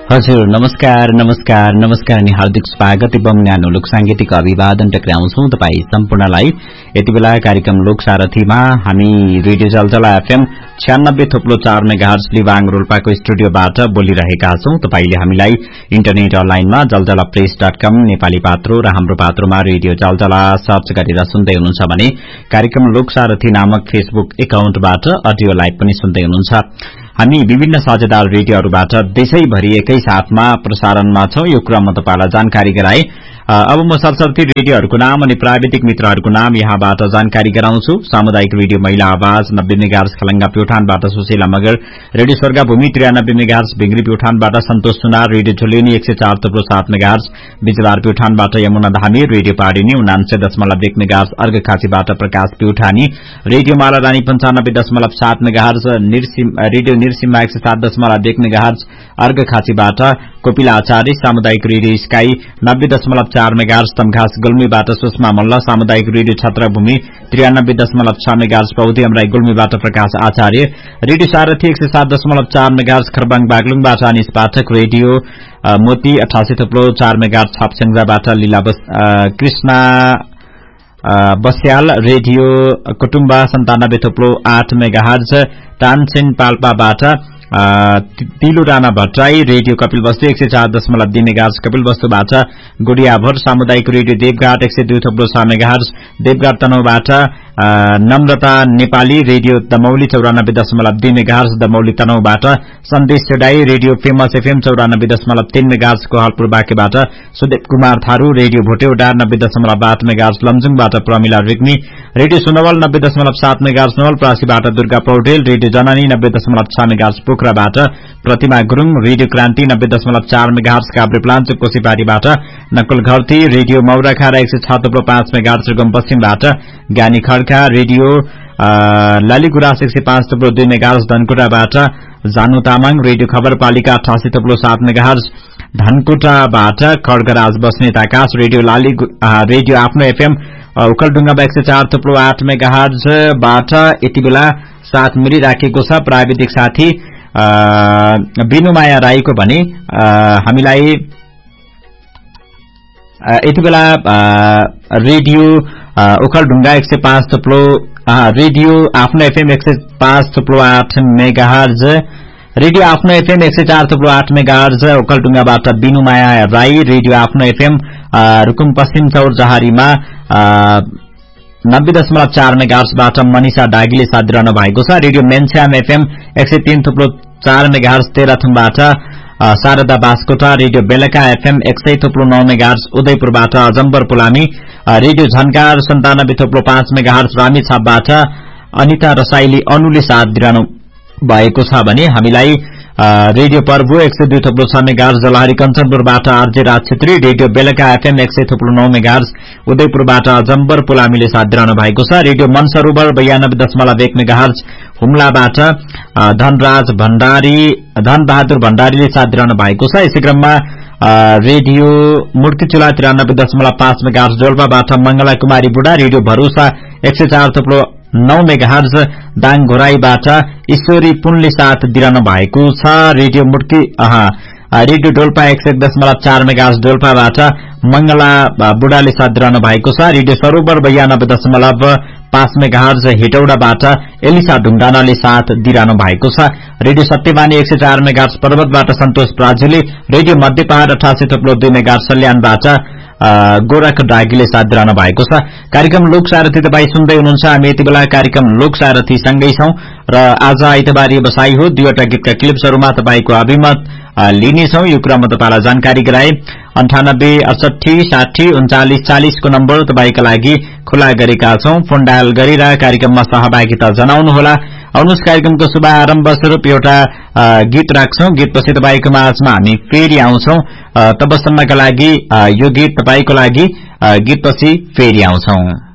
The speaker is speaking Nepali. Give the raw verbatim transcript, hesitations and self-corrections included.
हजुर नमस्कार नमस्कार नमस्कार अनि हार्दिक स्वागत एवं न्यानो लोक सांगीतिक अभिवादन टक्राउँछौं तपाई सम्पूर्णलाई यति बेला कार्यक्रम लोक सारथीमा हामी रेडियो जलजला एफएम छियानब्बे थोप्लो चार मेगाहर्ज लिबाङ रोल्पाको स्टुडियोबाट बोलिरहेका छौं। तपाईले हामीलाई इन्टरनेट अनलाइनमा जलजला प्रेस डट कम नेपाली पात्रो र हाम्रो पात्रोमा रेडियो जलजला सर्च गरेर सुन्दै हुनुहुन्छ भने कार्यक्रम लोक सारथी नामक फेसबुक एकाउन्टबाट अडियो लाइभ पनि सुन्दै हुनुहुन्छ। हामी विभिन्न साझेदार रेडियोहरूबाट देशैभरि एकै साथमा प्रसारणमा छौं। यो कुरा म तपाईलाई जानकारी गराए। अब म सरसर्ती रेडियोहरूको नाम अनि प्राविधिक मित्रहरूको नाम यहाँबाट जानकारी गराउँछु। सामुदायिक रेडियो महिला आवाज नब्बे मेगाहर्ज खलंगा प्युठानबाट सुशीला मगर, रेडियो स्वर्ग भूमि त्रियानब्बे मेगाहर्ज भिंगरी प्युठानबाट सन्तोष सुनार, रेडियो झुलेनी एक सय चार थुप्रो सात मेगाहर्ज बिजबार प्युठानबाट यमुना धामी, रेडियो पाडिनी उनान्सय दशमलव एक मेगाहर्ज अर्घखाँचीबाट प्रकाश प्युठानी, रेडियो माला रानी पञ्चानब्बे दशमलव सात मेगाहर्ज, रेडियो निर्सिम्हा एक सय सात दशमलव एक मेगाहर्ज अर्घखाँचीबाट कोपिला आचार्य, सामुदायिक रेडियो स्काई नब्बे दशमलव चार मेगाहर्ज तमघास गुल्मीबाट सुषमा मल्ल, सामुदायिक रेडियो छत्रभूमि त्रियानब्बे दशमलव छ मेगाहर्ज पौधी अमराई गुल्मीबाट प्रकाश आचार्य, रेडियो सारथी एक सय सात दशमलव चार मेगाहर्ज खरबाङ बागलुङबाट अनिस पाठक, रेडियो मोती अठासी थुप्रो चार मेगाहर्ज छापस्याङजाबाट लीला कृष्णा बस्याल, रेडियो कुटुम्बा सन्तानब्बे थुप्रो आठ मेगाहर्ज तानसेन पाल्पाबाट तिलु राणा भट्टराई, रेडियो कपिल वस्तु एक सय चार दशमलव दुई मेगाहर्ज कपिल वस्तुबाट गुडियाभर, सामुदायिक रेडियो देवघाट एक सय दुई थुप्रो छ मेगाहर्ज देवघाट तनहुबाट नम्रता नेपाली, रेडियो दमौली चौरानब्बे दशमलव दुई मेगाहर्ज दमौली तनहुबाट सन्देश सेडाई, रेडियो फेमस एफएम चौरानब्बे दशमलव तीन मेगाहर्ज कोहालपुर बाँकेबाट सुदेव कुमार थारू, रेडियो भोटेउडा नब्बे दशमलव आठ मेगाहर्ज लमजुङबाट प्रमिला रिग्मी, रेडियो सुनवल नब्बे दशमलव सात मेगाहर्ज नवलपरासीबाट दुर्गा पौडेल, रेडियो जननी नब्बे दशमलव छ मेगाहर्ज पोखराबाट प्रतिमा गुरूङ, रेडियो क्रान्ति नब्बे दशमलव चार मेगाहर्ज काभ्रे प्लाञ्चोक कोसीपारीबाट नकुल घरती, रेडियो मौराखारा एक सय छ थुप्रो पाँच मेगाहर्ज रुकुम पश्चिमबाट ज्ञानी खड्का, रेडियो लालीगुराँस एक सय पाँच थुप्रो दुई मेगाहर्ज धनकुटाबाट जानु तामाङ, रेडियो खबरपालिका अठासी थुप्रो सात मेगाहर्ज धनकुटाबाट खड्गराज बस्नेत आकाश, रेडियो लाली रेडियो आफ्नो एफएम उखलढुङ्गामा एक सय चार थुप्रो आठ मेगाहर्जबाट यति बेला साथ मिलिराखेको छ प्राविधिक साथी बिनुमाया राईको भने हामीलाई यति बेला रेडियो उखलढुङ्गा एक सय पाँच थुप्रो रेडियो आफ्नो एफएम एक सय पाँच थुप्रो आठ मेगाहर्ज, रेडियो आफ्नो एफएम एक सय चार थुप्रो आठ मेगाहर्ज उखलढुङ्गाबाट बिनुमाया राई, रेडियो आफ्नो एफएम रुकुम पश्चिम चौर जहारीमा नब्बे दशमलव चार मेगाहर्जबाट मनिषा डागीले साथ दिइरहनु भएको छ। रेडियो मेन्स्याम एफएम एक सय तीन थुप्रो चार मेगाहर्ज तेह्रथुमबाट शारदा बास्कोटा, रेडियो बेलका एफएम एक सय थुप्रो नौ मेगाहर्ज उदयपुरबाट अजम्बर पुलामी, रेडियो झन्कार सन्तानब्बे थुप्रो पाँच मेगाहर्ज रामेछापबाट अनिता रसाइली अनुले साथ दिइरहनु भएको छ भने हामीलाई रेडियो पर्वो एक सय दुई थुप्रो छ मेगाहर्ज जलहारी कञ्चनपुरबाट आरजे राज छेत्री, रेडियो बेलका एफएम एक सय थुप्रो नौ मेगाहर्ज उदयपुरबाट अजम्बर पुलामीले साथ दिइरहनु भएको छ। रेडियो मनसरोवर बयानब्बे दशमलव एक मेगाहर्ज हुम्लाबाट धनराज भण्डारी धनबहादुर भण्डारीले साथ दिइरहनु भएको छ। यसै क्रममा रेडियो मूर्तिचुला त्रियानब्बे दशमलव पाँच मेगाहर्ज डोल्पाबाट मंगला कुमारी बुढा, रेडियो भरोसा एक सय चार थुप्रो नौ मेगाहर्ज दाङ घोराईबाट ईश्वरी पुनले साथ दिइरहनु भएको छ। रेडियो मूर्ति रेडियो डोल्पा एक सय दशमलव चार मेगाहर्ज डोल्पाबाट मंगला बुढाले साथ दिइरहनु भएको छ। रेडियो सरोवर बयानब्बे दशमलव पाँच मेगाहर्ज हेटौडाबाट एलिसा ढुङ्गानाले साथ दिइरहनु भएको छ। रेडियो सत्यवानी एक सय चार मेगाहर्ज पर्वतबाट सन्तोष प्राजुले, रेडियो मध्य पहाड़ अठासी थुप्रो दुई मेगाहर्ज सल्यानबाट गोरख डागीले साथ दिइरहनु भएको छ। कार्यक्रम लोक सारथी तपाई सुन्दै हुनुहुन्छ। हामी यति बेला कार्यक्रम लोक सारथी सँगै छौं र आज आइतबार बसाई हो दुईवटा गीतका क्लिप्सहरूमा तपाईको अभिमत लिनेछौं। यो कुरा म तपाईलाई जानकारी गराए। अन्ठानब्बे अडसठी साठी उन्चालिस चालिस को नम्बर तपाईका लागि खुला गरेका छौं। फोन डायल गरेर कार्यक्रममा सहभागिता जनाउनुहोला। आउनुहोस् कार्यक्रमको शुभारम्भ स्वरूप एउटा गीत राख्छौं। गीतपछि तपाईको माझमा हामी फेरि आउँछौं। तबसम्मका लागि यो गीत तपाईको लागि, गीतपछि फेरि आउँछौं।